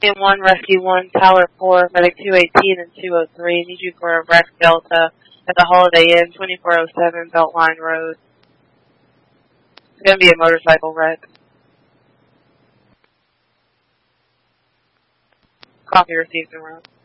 And 1, Rescue 1, Tyler 4, Medic 218 and 203. Need you for a wreck Delta at the Holiday Inn, 2407 Beltline Road. It's going to be a motorcycle wreck. Copy received and route.